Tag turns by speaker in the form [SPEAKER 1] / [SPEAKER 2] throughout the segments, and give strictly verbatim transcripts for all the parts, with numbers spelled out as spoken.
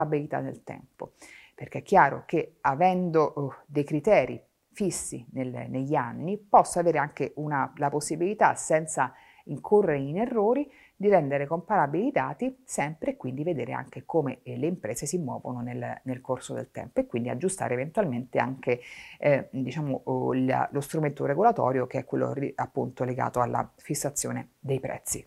[SPEAKER 1] stabilità nel tempo, perché è chiaro che avendo uh, dei criteri fissi nel, negli anni posso avere anche una, la possibilità, senza incorrere in errori, di rendere comparabili i dati sempre e quindi vedere anche come eh, le imprese si muovono nel, nel corso del tempo e quindi aggiustare eventualmente anche eh, diciamo, oh, la, lo strumento regolatorio, che è quello ri, appunto legato alla fissazione dei prezzi.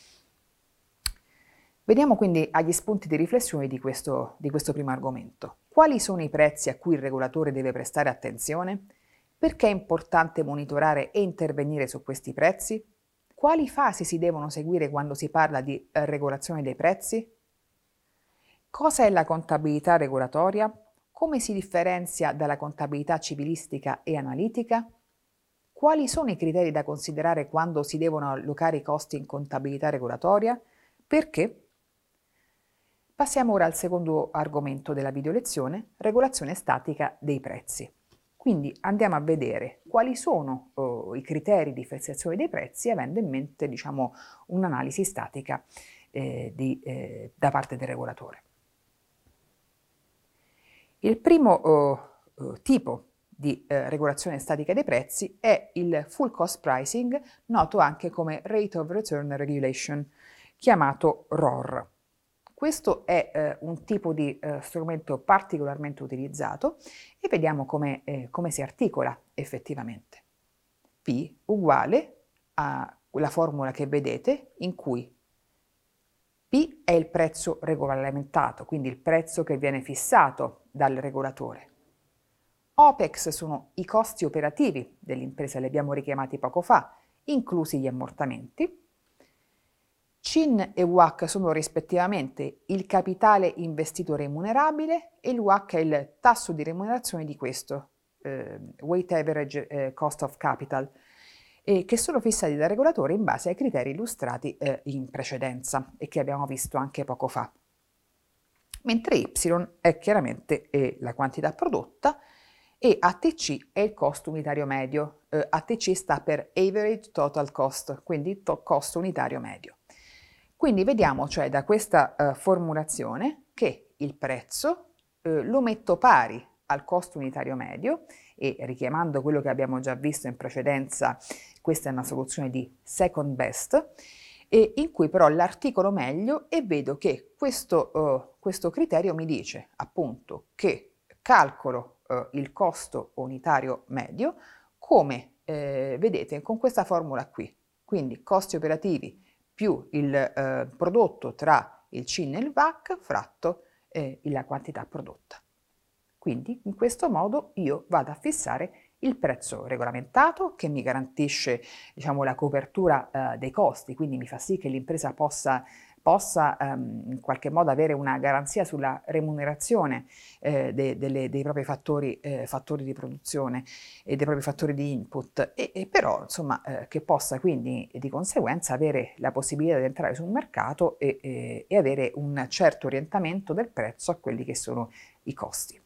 [SPEAKER 1] Veniamo quindi agli spunti di riflessione di questo, di questo primo argomento. Quali sono i prezzi a cui il regolatore deve prestare attenzione? Perché è importante monitorare e intervenire su questi prezzi? Quali fasi si devono seguire quando si parla di eh, regolazione dei prezzi? Cosa è la contabilità regolatoria? Come si differenzia dalla contabilità civilistica e analitica? Quali sono i criteri da considerare quando si devono allocare i costi in contabilità regolatoria? Perché? Passiamo ora al secondo argomento della video lezione, regolazione statica dei prezzi. Quindi andiamo a vedere quali sono oh, i criteri di fissazione dei prezzi, avendo in mente, diciamo, un'analisi statica eh, di, eh, da parte del regolatore. Il primo oh, oh, tipo di eh, regolazione statica dei prezzi è il full cost pricing, noto anche come Rate of Return Regulation, chiamato R O R. Questo è eh, un tipo di eh, strumento particolarmente utilizzato e vediamo come, eh, come si articola effettivamente. P uguale alla formula che vedete, in cui P è il prezzo regolamentato, quindi il prezzo che viene fissato dal regolatore. OPEX sono i costi operativi dell'impresa, li abbiamo richiamati poco fa, inclusi gli ammortamenti. C I N e W A C C sono rispettivamente il capitale investito remunerabile e il W A C C è il tasso di remunerazione di questo, eh, Weighted Average eh, Cost of Capital, eh, che sono fissati dal regolatore in base ai criteri illustrati eh, in precedenza e che abbiamo visto anche poco fa. Mentre Y è chiaramente eh, la quantità prodotta e A T C è il costo unitario medio. Eh, A T C sta per Average Total Cost, quindi to- costo unitario medio. Quindi vediamo, cioè, da questa uh, formulazione che il prezzo uh, lo metto pari al costo unitario medio e, richiamando quello che abbiamo già visto in precedenza, questa è una soluzione di second best, e in cui però l'articolo meglio e vedo che questo, uh, questo criterio mi dice appunto che calcolo uh, il costo unitario medio come eh, vedete con questa formula qui, quindi costi operativi più il eh, prodotto tra il C I N e il V A C fratto eh, la quantità prodotta. Quindi in questo modo io vado a fissare il prezzo regolamentato che mi garantisce, diciamo, la copertura eh, dei costi, quindi mi fa sì che l'impresa possa possa ehm, in qualche modo avere una garanzia sulla remunerazione eh, de, delle, dei propri fattori, eh, fattori di produzione e dei propri fattori di input, e, e però insomma eh, che possa quindi di conseguenza avere la possibilità di entrare sul mercato e, e, e avere un certo orientamento del prezzo a quelli che sono i costi.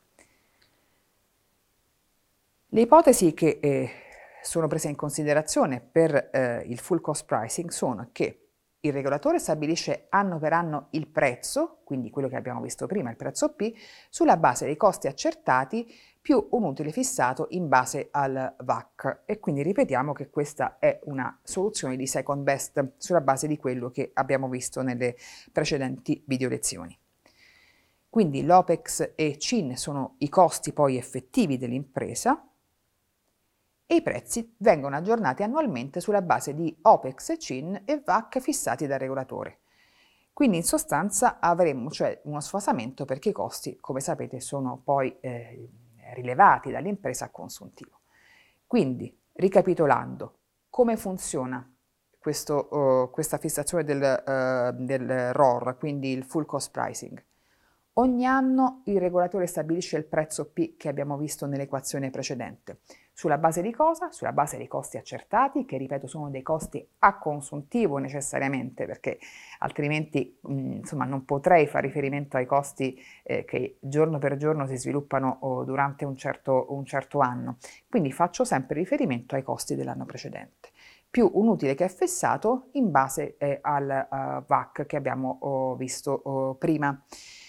[SPEAKER 1] Le ipotesi che eh, sono prese in considerazione per eh, il full cost pricing sono che il regolatore stabilisce anno per anno il prezzo, quindi quello che abbiamo visto prima, il prezzo P, sulla base dei costi accertati più un utile fissato in base al V A C. E quindi ripetiamo che questa è una soluzione di second best sulla base di quello che abbiamo visto nelle precedenti video lezioni. Quindi l'OPEX e C I N sono i costi poi effettivi dell'impresa, e i prezzi vengono aggiornati annualmente sulla base di OPEX, C I N e V A C fissati dal regolatore. Quindi in sostanza avremo cioè uno sfasamento perché i costi, come sapete, sono poi eh, rilevati dall'impresa a consuntivo. Quindi, ricapitolando, come funziona questo, uh, questa fissazione del, uh, del R O R, quindi il full cost pricing? Ogni anno il regolatore stabilisce il prezzo P che abbiamo visto nell'equazione precedente. Sulla base di cosa? Sulla base dei costi accertati, che ripeto sono dei costi a consuntivo necessariamente, perché altrimenti mh, insomma, non potrei fare riferimento ai costi eh, che giorno per giorno si sviluppano oh, durante un certo, un certo anno. Quindi faccio sempre riferimento ai costi dell'anno precedente, più un utile che è fissato in base eh, al uh, V A C che abbiamo oh, visto oh, prima.